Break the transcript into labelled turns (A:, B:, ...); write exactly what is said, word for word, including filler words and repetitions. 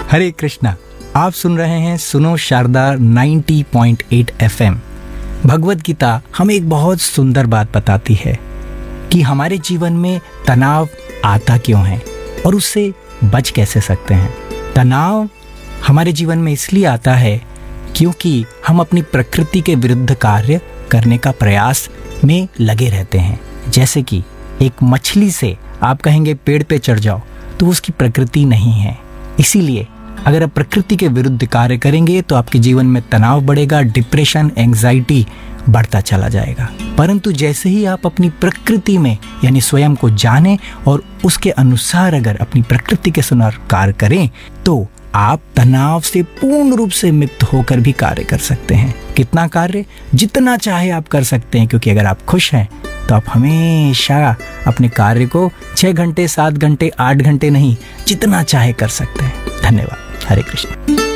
A: हरे कृष्णा। आप सुन रहे हैं सुनो शारदा नब्बे पॉइंट आठ एफएम। भगवत गीता हमें एक बहुत सुंदर बात बताती है कि हमारे जीवन में तनाव आता क्यों है और उससे बच कैसे सकते हैं। तनाव हमारे जीवन में इसलिए आता है क्योंकि हम अपनी प्रकृति के विरुद्ध कार्य करने का प्रयास में लगे रहते हैं। जैसे कि एक मछली से आप कहेंगे पेड़ पे चढ़ जाओ, तो उसकी प्रकृति नहीं है। इसीलिए अगर आप प्रकृति के विरुद्ध कार्य करेंगे तो आपके जीवन में तनाव बढ़ेगा, डिप्रेशन, एंजाइटी बढ़ता चला जाएगा। परंतु जैसे ही आप अपनी प्रकृति में यानी स्वयं को जानें और उसके अनुसार अगर अपनी प्रकृति के अनुसार कार्य करें तो आप तनाव से पूर्ण रूप से मुक्त होकर भी कार्य कर सकते हैं। कितना कार्य? जितना चाहे आप कर सकते हैं, क्योंकि अगर आप खुश हैं तो आप हमेशा अपने कार्य को छः घंटे, सात घंटे, आठ घंटे नहीं, जितना चाहे कर सकते हैं। धन्यवाद। हरे कृष्ण।